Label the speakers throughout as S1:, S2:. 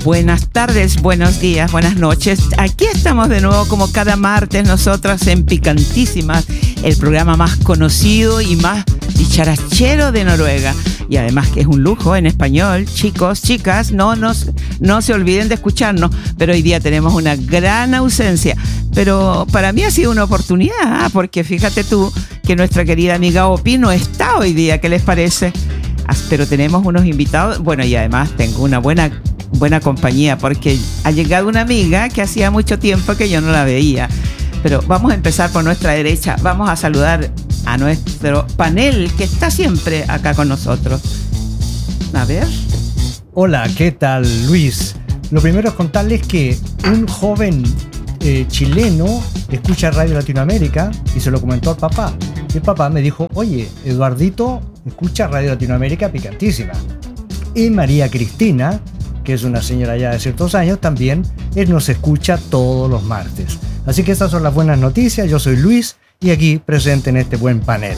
S1: Buenas tardes, buenos días, buenas noches. Aquí estamos de nuevo como cada martes nosotras en Picantísimas, el programa más conocido y más dicharachero de Noruega. Y además que es un lujo en español. Chicos, chicas, no se olviden de escucharnos. Pero hoy día tenemos una gran ausencia. Pero para mí ha sido una oportunidad, porque fíjate tú que nuestra querida amiga Opi no está hoy día. ¿Qué les parece? Pero tenemos unos invitados. Bueno, y además tengo una buena compañía, porque ha llegado una amiga que hacía mucho tiempo que yo no la veía. Pero vamos a empezar por nuestra derecha. Vamos a saludar a nuestro panel que está siempre acá con nosotros. A ver.
S2: Hola, ¿qué tal, Luis? Lo primero es contarles que un joven chileno escucha Radio Latinoamérica y se lo comentó al papá. Y el papá me dijo, oye, Eduardito escucha Radio Latinoamérica Picantísima. Y María Cristina, que es una señora ya de ciertos años, también él nos escucha todos los martes. Así que estas son las buenas noticias. Yo soy Luis y aquí presente en este buen panel.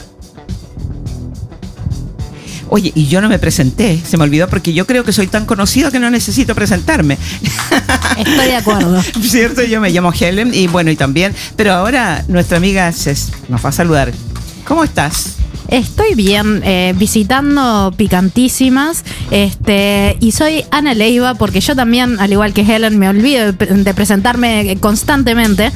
S1: Oye, y yo no me presenté, se me olvidó, porque yo creo que soy tan conocido que no necesito presentarme.
S3: Estoy de acuerdo.
S1: Cierto, yo me llamo Helen y bueno, y también, pero ahora nuestra amiga nos va a saludar. ¿Cómo estás?
S3: Estoy bien, visitando Picantísimas, y soy Ana Leiva, porque yo también, al igual que Helen, me olvido de presentarme constantemente,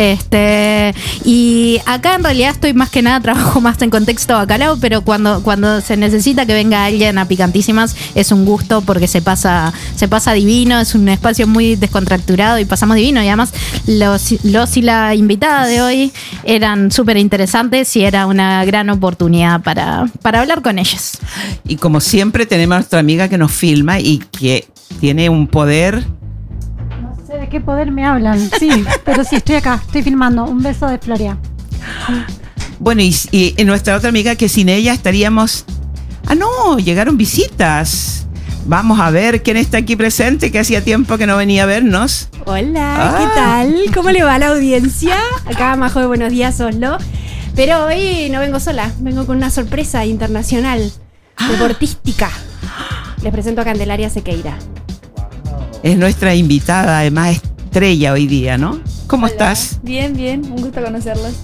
S3: y acá en realidad estoy más que nada, trabajo más en contexto bacalao, pero cuando se necesita que venga alguien a Picantísimas es un gusto, porque se pasa divino, es un espacio muy descontracturado y pasamos divino, y además los y la invitada de hoy eran súper interesantes y era una gran oportunidad para hablar con ellas.
S1: Y como siempre tenemos a nuestra amiga que nos filma y que tiene un poder.
S4: No sé de qué poder me hablan, sí, pero sí, estoy acá, estoy filmando. Un beso de Floria.
S1: Bueno, y nuestra otra amiga, que sin ella estaríamos... no, llegaron visitas. Vamos a ver quién está aquí presente, que hacía tiempo que no venía a vernos.
S5: Hola, ¿qué tal? ¿Cómo le va a la audiencia? Acá Majo de Buenos Días, Oslo. Pero hoy no vengo sola, vengo con una sorpresa internacional, deportística. Les presento a Candelaria Sequeira.
S1: Es nuestra invitada, además estrella hoy día, ¿no? ¿Cómo estás?
S6: Bien, un gusto conocerlos.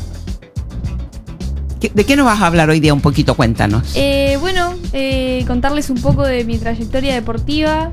S1: ¿De qué nos vas a hablar hoy día un poquito? Cuéntanos.
S6: Contarles un poco de mi trayectoria deportiva,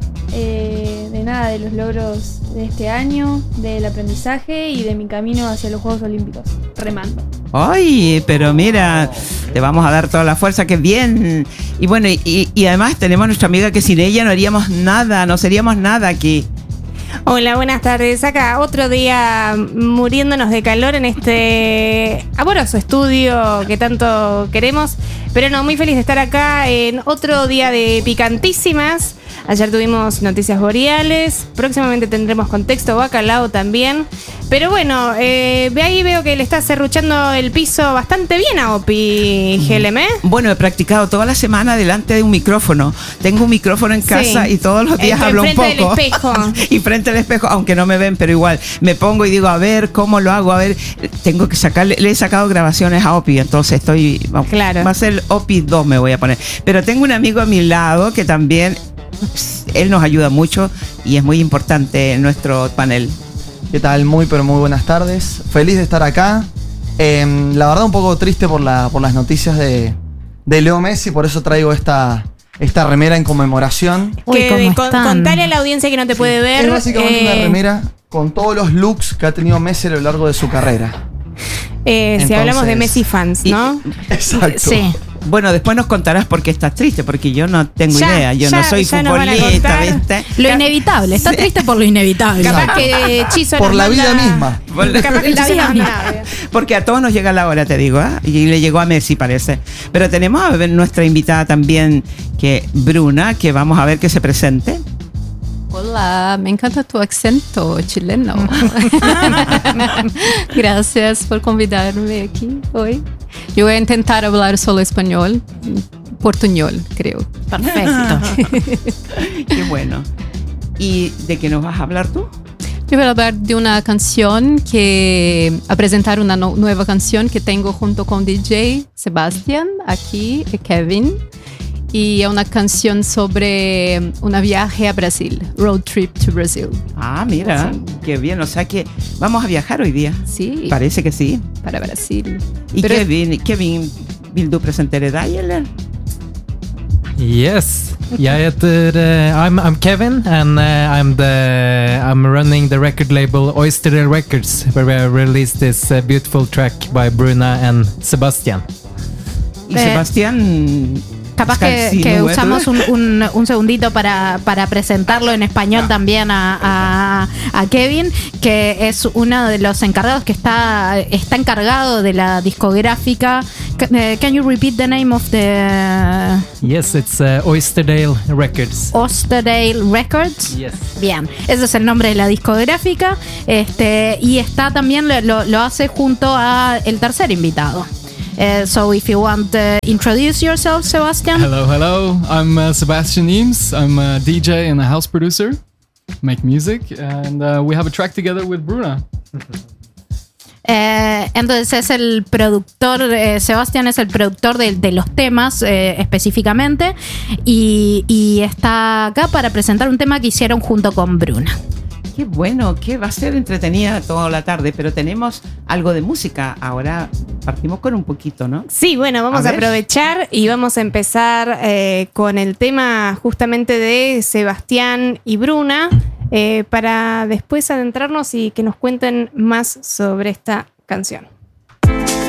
S6: de los logros de este año, del aprendizaje y de mi camino hacia los Juegos Olímpicos, remando.
S1: Ay, pero mira, te vamos a dar toda la fuerza, que bien. Y bueno, y además tenemos a nuestra amiga que sin ella no haríamos nada, no seríamos nada aquí.
S5: Hola, buenas tardes. Acá otro día muriéndonos de calor en este amoroso estudio que tanto queremos. Pero no, muy feliz de estar acá en otro día de Picantísimas. Ayer tuvimos noticias boreales, próximamente tendremos contexto bacalao también. Pero bueno, ahí veo que le está serruchando el piso bastante bien a Opi, Helen, ¿eh?
S1: Bueno, he practicado toda la semana delante de un micrófono. Tengo un micrófono en casa y todos los días hablo un poco.
S5: Frente del espejo.
S1: Y frente al espejo, aunque no me ven, pero igual me pongo y digo, a ver, ¿cómo lo hago? A ver, tengo que sacarle, le he sacado grabaciones a Opi, entonces
S5: claro.
S1: Va a ser Opi 2 me voy a poner. Pero tengo un amigo a mi lado que también, él nos ayuda mucho y es muy importante en nuestro panel.
S7: ¿Qué tal? Muy buenas tardes. Feliz de estar acá. La verdad un poco triste por las noticias de Leo Messi, por eso traigo esta remera en conmemoración.
S5: Contale a la audiencia que no te puede ver.
S7: Es básicamente una remera con todos los looks que ha tenido Messi a lo largo de su carrera.
S5: Si hablamos de Messi fans, ¿no?
S7: Exacto.
S5: Sí.
S1: Bueno, después nos contarás por qué estás triste, porque yo no tengo idea. Yo no soy futbolista, ¿viste?
S3: Lo inevitable, está triste por lo inevitable.
S5: Capaz que Chizo
S7: por la vida misma.
S5: Capaz que la vida misma.
S1: Porque a todos nos llega la hora, te digo, ¿eh? Y le llegó a Messi, parece. Pero tenemos a ver nuestra invitada también, que Bruna, que vamos a ver que se presente.
S8: Hola, me encanta tu acento chileno. Gracias por convidarme aquí hoy. Yo voy a intentar hablar solo español, portuñol, creo.
S3: Perfecto.
S1: Qué bueno. ¿Y de qué nos vas a hablar tú?
S8: Yo voy a hablar de una canción a presentar una nueva canción que tengo junto con DJ Sebastián, aquí, y Kevin. y una canción sobre un viaje a Brasil, Road Trip to Brazil.
S1: Ah, mira, qué bien. O sea que vamos a viajar hoy día.
S8: Sí,
S1: Parece que sí.
S8: para Brasil.
S1: Y
S8: Pero-
S1: Kevin, vill du presentera dig eller?
S9: Yes, I'm Kevin, and I'm running the record label Oyster Records, where we released this beautiful track by Bruna and Sebastian.
S1: Y Sebastián.
S3: Capaz que usamos un segundito para presentarlo en español también a Kevin, que es uno de los encargados que está encargado de la discográfica. Can you repeat the name of the...
S9: Yes, it's Oysterdale Records.
S3: Oysterdale Records.
S9: Yes.
S3: Bien, ese es el nombre de la discográfica. Y está también, lo hace junto a el tercer invitado. So if you want to introduce yourself, Sebastian.
S10: Hello. I'm Sebastian Eames. I'm a DJ and a house producer. Make music, and we have a track together with Bruna.
S3: Entonces es el productor, Sebastián es el productor de los temas específicamente y está acá para presentar un tema que hicieron junto con Bruna.
S1: Qué bueno, que va a ser entretenida toda la tarde, pero tenemos algo de música. Ahora partimos con un poquito, ¿no?
S5: Sí, bueno, vamos a aprovechar y vamos a empezar con el tema justamente de Sebastián y Bruna para después adentrarnos y que nos cuenten más sobre esta canción.